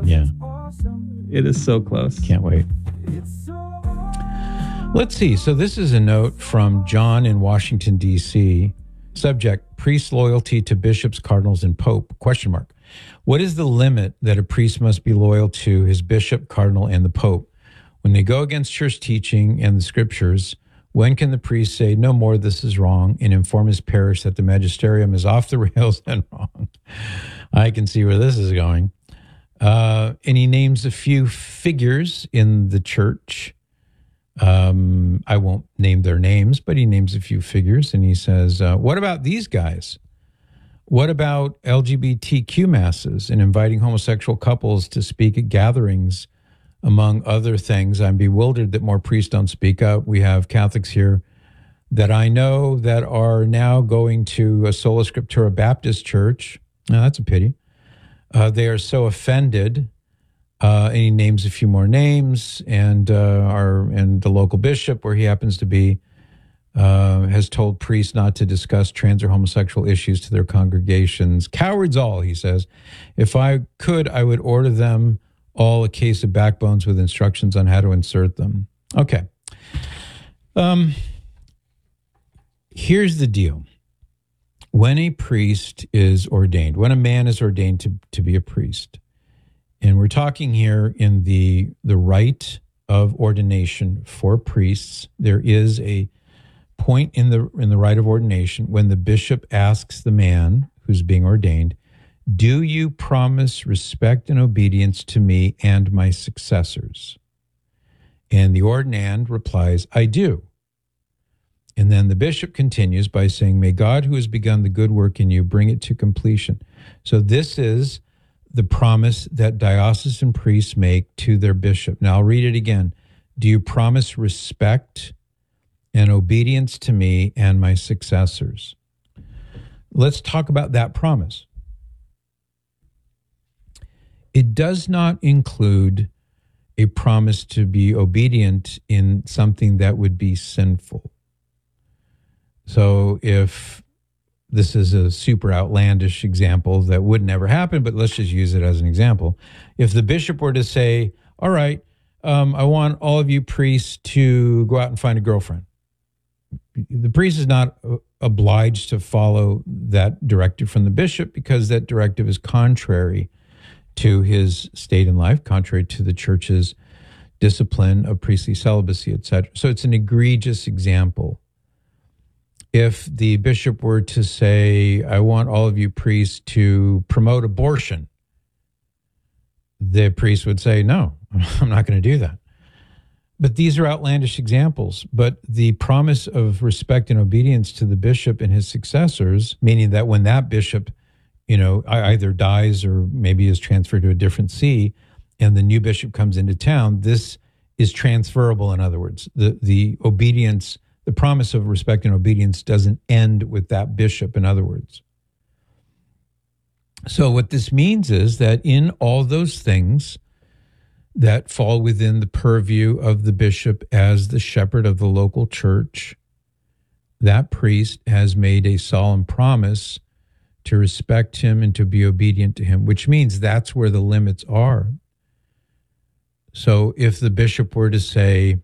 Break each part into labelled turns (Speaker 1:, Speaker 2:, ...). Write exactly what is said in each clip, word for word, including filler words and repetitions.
Speaker 1: Yeah.
Speaker 2: It is so close.
Speaker 1: Can't wait. Let's see. So this is a note from John in Washington, D C. Subject, priest loyalty to bishops, cardinals, and pope, question mark. What is the limit that a priest must be loyal to his bishop, cardinal, and the pope? When they go against church teaching and the scriptures, when can the priest say, no more, this is wrong, and inform his parish that the magisterium is off the rails and wrong? I can see where this is going. Uh, and he names a few figures in the church. Um, I won't name their names, but he names a few figures, and he says, uh, what about these guys? What about L G B T Q masses and inviting homosexual couples to speak at gatherings, among other things? I'm bewildered that more priests don't speak up. We have Catholics here that I know that are now going to a Sola Scriptura Baptist church. Now, that's a pity. Uh, they are so offended. Uh, and he names a few more names, and uh, our and the local bishop, where he happens to be, uh, has told priests not to discuss trans or homosexual issues to their congregations. Cowards all, he says. If I could, I would order them all a case of backbones with instructions on how to insert them. Okay. Um. Here's the deal. When a priest is ordained, when a man is ordained to, to be a priest, and we're talking here in the the rite of ordination for priests, there is a point in the in the rite of ordination when the bishop asks the man who's being ordained, do you promise respect and obedience to me and my successors? And the ordinand replies, I do. And then the bishop continues by saying, may God who has begun the good work in you bring it to completion. So this is the promise that diocesan priests make to their bishop. Now I'll read it again. Do you promise respect and obedience to me and my successors? Let's talk about that promise. It does not include a promise to be obedient in something that would be sinful. So if this is a super outlandish example that would never happen, but let's just use it as an example. If the bishop were to say, all right, um, I want all of you priests to go out and find a girlfriend. The priest is not obliged to follow that directive from the bishop because that directive is contrary to his state in life, contrary to the church's discipline of priestly celibacy, et cetera. So it's an egregious example. If the bishop were to say, I want all of you priests to promote abortion, the priest would say, no, I'm not going to do that. But these are outlandish examples. But the promise of respect and obedience to the bishop and his successors, meaning that when that bishop, you know, either dies or maybe is transferred to a different see, and the new bishop comes into town, this is transferable, in other words. The, the obedience The promise of respect and obedience doesn't end with that bishop, in other words. So what this means is that in all those things that fall within the purview of the bishop as the shepherd of the local church, that priest has made a solemn promise to respect him and to be obedient to him, which means that's where the limits are. So if the bishop were to say,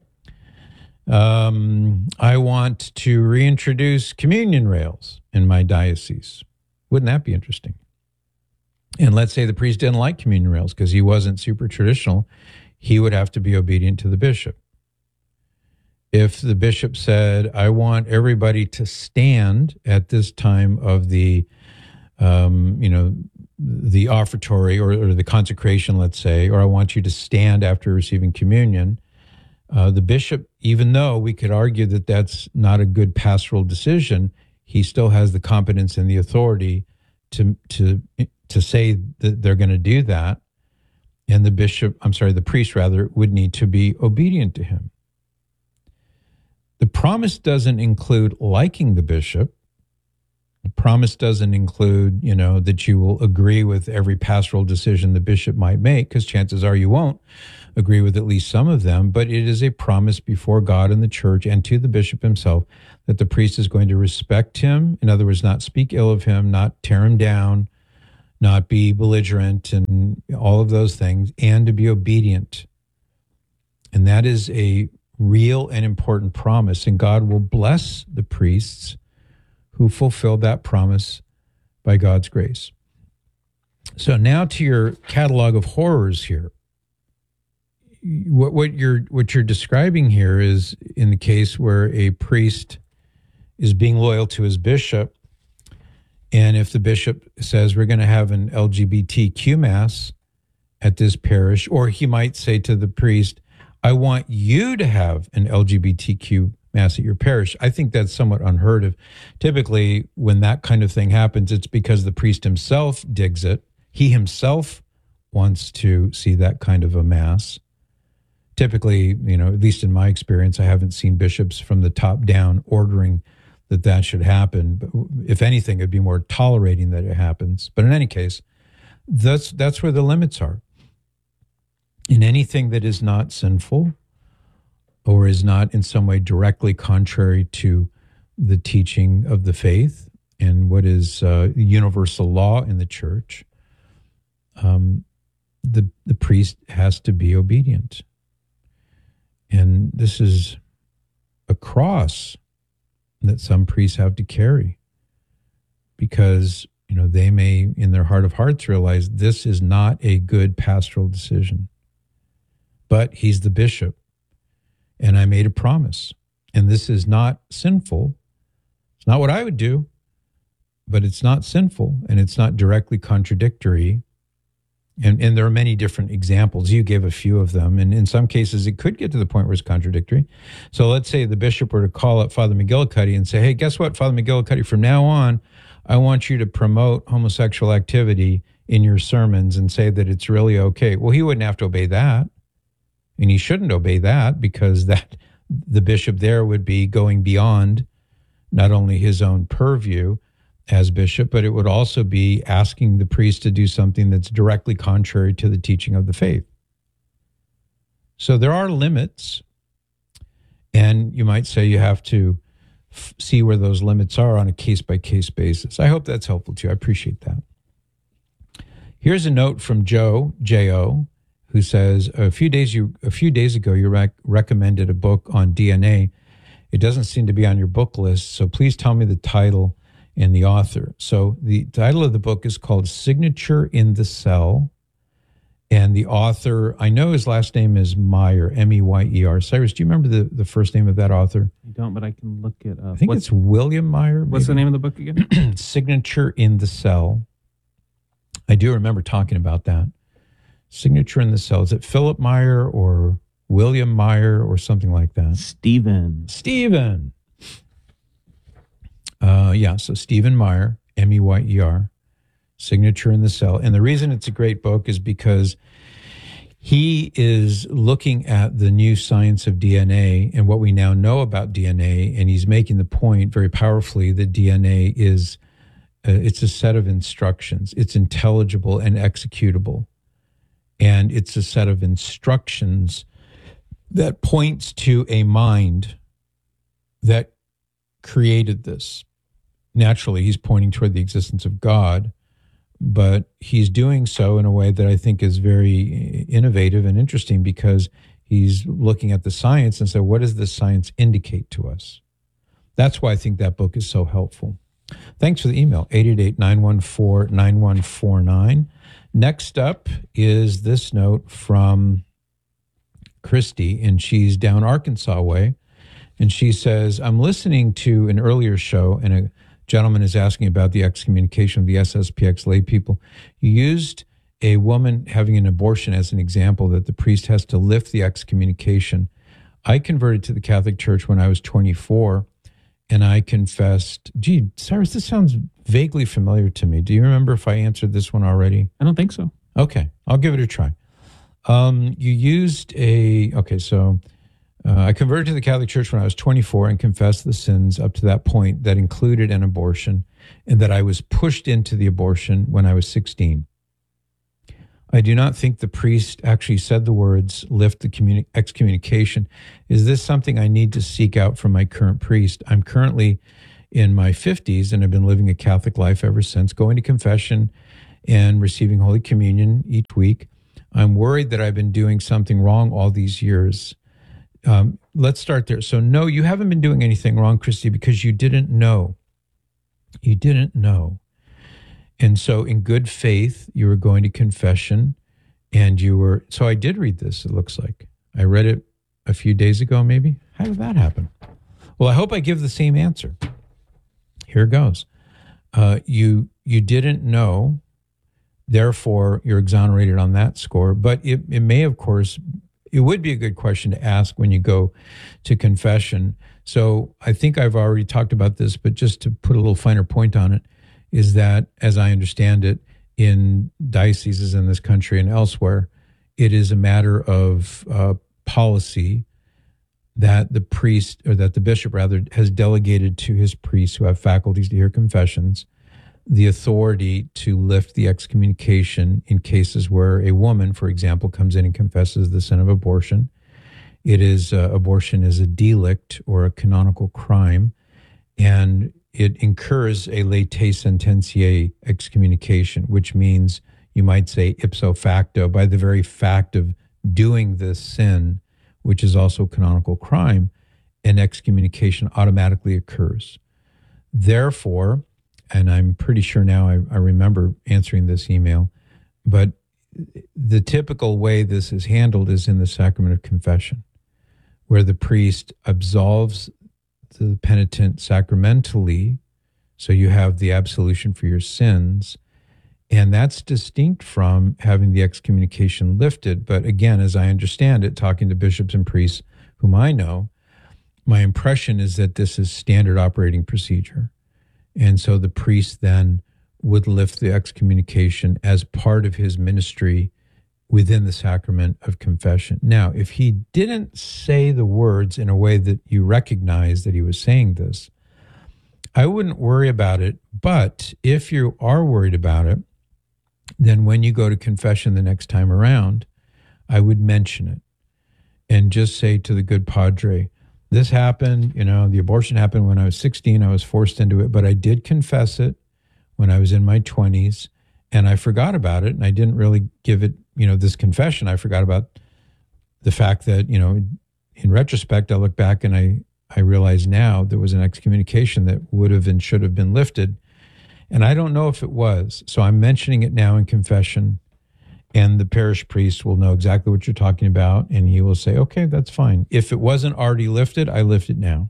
Speaker 1: Um, I want to reintroduce communion rails in my diocese. Wouldn't that be interesting? And let's say the priest didn't like communion rails because he wasn't super traditional. He would have to be obedient to the bishop. If the bishop said, I want everybody to stand at this time of the, um, you know, the offertory or, or the consecration, let's say, or I want you to stand after receiving communion, Uh, the bishop, even though we could argue that that's not a good pastoral decision, he still has the competence and the authority to to to say that they're going to do that. And the bishop, I'm sorry, the priest rather, would need to be obedient to him. The promise doesn't include liking the bishop. The promise doesn't include, you know, that you will agree with every pastoral decision the bishop might make, because chances are you won't agree with at least some of them, but it is a promise before God and the church and to the bishop himself that the priest is going to respect him. In other words, not speak ill of him, not tear him down, not be belligerent and all of those things, and to be obedient. And that is a real and important promise. And God will bless the priests who fulfill that promise by God's grace. So now to your catalog of horrors here. What, what you're what you're describing here is in the case where a priest is being loyal to his bishop, and if the bishop says we're going to have an L G B T Q mass at this parish, or he might say to the priest, I want you to have an L G B T Q mass at your parish. I think that's somewhat unheard of. Typically, when that kind of thing happens, it's because the priest himself digs it. He himself wants to see that kind of a mass. Typically, you know, at least in my experience, I haven't seen bishops from the top down ordering that that should happen. But if anything, it'd be more tolerating that it happens. But in any case, that's that's where the limits are. In anything that is not sinful or is not in some way directly contrary to the teaching of the faith and what is uh, universal law in the church, um, the the priest has to be obedient. And this is a cross that some priests have to carry because, you know, they may in their heart of hearts realize this is not a good pastoral decision. But he's the bishop, and I made a promise, and this is not sinful. It's not what I would do, but it's not sinful, and it's not directly contradictory. And, and there are many different examples. You gave a few of them, and in some cases, it could get to the point where it's contradictory. So let's say the bishop were to call up Father McGillicuddy and say, hey, guess what, Father McGillicuddy, from now on, I want you to promote homosexual activity in your sermons and say that it's really okay. Well, he wouldn't have to obey that. And he shouldn't obey that because that the bishop there would be going beyond not only his own purview as bishop, but it would also be asking the priest to do something that's directly contrary to the teaching of the faith. So there are limits, and you might say you have to f- see where those limits are on a case-by-case basis. I hope that's helpful to you. I appreciate that. Here's a note from Joe, J O, who says, a few days you a few days ago, you rec- recommended a book on D N A. It doesn't seem to be on your book list, so please tell me the title and the author. So the title of the book is called Signature in the Cell, and the author, I know his last name is Meyer, M E Y E R. Cyrus, do you remember the, the first name of that author?
Speaker 2: I don't, but I can look it up.
Speaker 1: I think
Speaker 2: what's,
Speaker 1: it's William Meyer. Maybe?
Speaker 2: What's the name of the book again?
Speaker 1: Signature in the Cell. I do remember talking about that. Signature in the Cell. Is it Philip Meyer or William Meyer or something like that?
Speaker 2: Stephen.
Speaker 1: Stephen. Uh, yeah, so Stephen Meyer, M E Y E R, Signature in the Cell. And the reason it's a great book is because he is looking at the new science of D N A and what we now know about D N A, and he's making the point very powerfully that D N A is, uh, it's a set of instructions. It's intelligible and executable. And it's a set of instructions that points to a mind that created this. Naturally, he's pointing toward the existence of God, but he's doing so in a way that I think is very innovative and interesting because he's looking at the science and say, what does the science indicate to us? That's why I think that book is so helpful. Thanks for the email, eight eight eight, nine one four, nine one four nine. Next up is this note from Christy, and she's down Arkansas way. And she says, I'm listening to an earlier show, and a gentleman is asking about the excommunication of the S S P X lay people. You used a woman having an abortion as an example that the priest has to lift the excommunication. I converted to the Catholic Church when I was twenty-four, and I confessed, gee, Cyrus, this sounds vaguely familiar to me. Do you remember if I answered this one already?
Speaker 2: I don't think so.
Speaker 1: Okay, I'll give it a try. Um, you used a, okay, so uh, I converted to the Catholic Church when I was twenty-four and confessed the sins up to that point that included an abortion, and that I was pushed into the abortion when I was sixteen. I do not think the priest actually said the words, lift the communi- excommunication. Is this something I need to seek out from my current priest? I'm currently in my fifties and have been living a Catholic life ever since, going to confession and receiving Holy Communion each week. I'm worried that I've been doing something wrong all these years. Um, let's start there. So, no, you haven't been doing anything wrong, Christy, because you didn't know. You didn't know. And so, in good faith, you were going to confession, and you were. So, I did read this, it looks like. I read it a few days ago, maybe. How did that happen? Well, I hope I give the same answer. Here goes. Uh, you you didn't know, therefore you're exonerated on that score. But it, it may, of course, it would be a good question to ask when you go to confession. So I think I've already talked about this, but just to put a little finer point on it, is that, as I understand it, in dioceses in this country and elsewhere, it is a matter of uh, policy that the priest, or that the bishop rather, has delegated to his priests who have faculties to hear confessions, the authority to lift the excommunication in cases where a woman, for example, comes in and confesses the sin of abortion. It is, uh, abortion is a delict or a canonical crime, and it incurs a latae sententiae excommunication, which means, you might say ipso facto, by the very fact of doing this sin, which is also canonical crime, an excommunication automatically occurs. Therefore, and I'm pretty sure now I, I remember answering this email, but the typical way this is handled is in the sacrament of confession, where the priest absolves the penitent sacramentally, so you have the absolution for your sins, and that's distinct from having the excommunication lifted. But again, as I understand it, talking to bishops and priests whom I know, my impression is that this is standard operating procedure. And so the priest then would lift the excommunication as part of his ministry within the sacrament of confession. Now, if he didn't say the words in a way that you recognize that he was saying this, I wouldn't worry about it. But if you are worried about it, then when you go to confession the next time around, I would mention it and just say to the good padre, this happened, you know, the abortion happened when I was sixteen, I was forced into it, but I did confess it when I was in my twenties, and I forgot about it, and I didn't really give it, you know, this confession. I forgot about the fact that, you know, in retrospect, I look back and I, I realize now there was an excommunication that would have and should have been lifted, and I don't know if it was. So I'm mentioning it now in confession, and the parish priest will know exactly what you're talking about, and he will say, okay, that's fine. If it wasn't already lifted, I lift it now.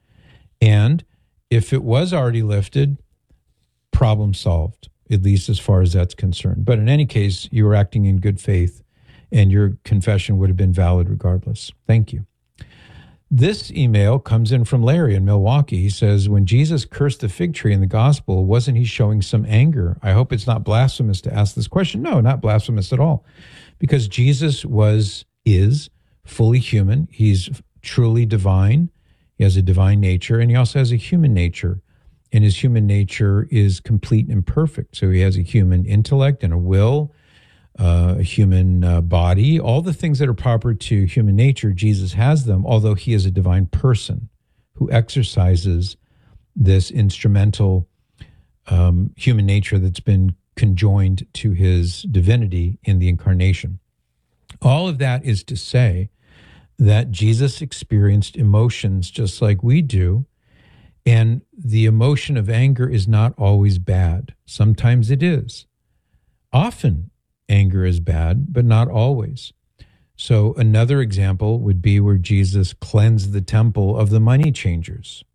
Speaker 1: And if it was already lifted, problem solved, at least as far as that's concerned. But in any case, you were acting in good faith, and your confession would have been valid regardless. Thank you. This email comes in from Larry in Milwaukee. He says, when Jesus cursed the fig tree in the gospel, wasn't he showing some anger? I hope it's not blasphemous to ask this question. No, not blasphemous at all, because Jesus was, is fully human. He's truly divine. He has a divine nature, and he also has a human nature, and his human nature is complete and perfect. So he has a human intellect and a will, Uh, a human uh, body, all the things that are proper to human nature, Jesus has them, although he is a divine person who exercises this instrumental um, human nature that's been conjoined to his divinity in the incarnation. All of that is to say that Jesus experienced emotions just like we do, and the emotion of anger is not always bad. Sometimes it is. Often anger is bad, but not always. So another example would be where Jesus cleansed the temple of the money changers.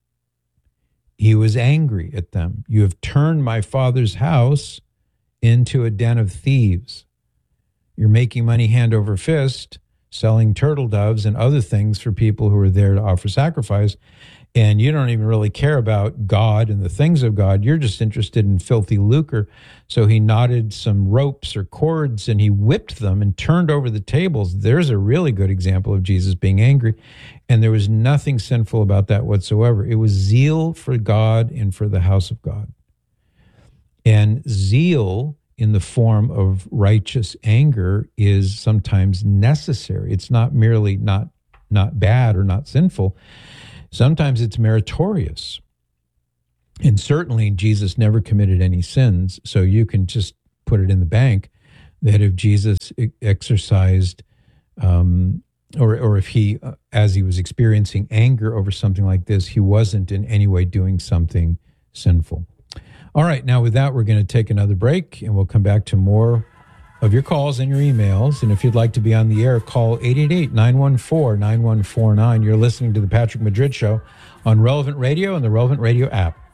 Speaker 1: He was angry at them. You have turned my father's house into a den of thieves. You're making money hand over fist, selling turtle doves and other things for people who are there to offer sacrifice, and you don't even really care about God and the things of God. You're just interested in filthy lucre. So he knotted some ropes or cords and he whipped them and turned over the tables. There's a really good example of Jesus being angry. And there was nothing sinful about that whatsoever. It was zeal for God and for the house of God. And zeal in the form of righteous anger is sometimes necessary. It's not merely not, not bad or not sinful. Sometimes it's meritorious. And certainly Jesus never committed any sins, so you can just put it in the bank, that if Jesus e- exercised, um, or or if he, uh, as he was experiencing anger over something like this, he wasn't in any way doing something sinful. All right, now with that, we're going to take another break, and we'll come back to more of your calls and your emails. And if you'd like to be on the air, call eight eight eight, nine one four, nine one four nine. You're listening to The Patrick Madrid Show on Relevant Radio and the Relevant Radio app.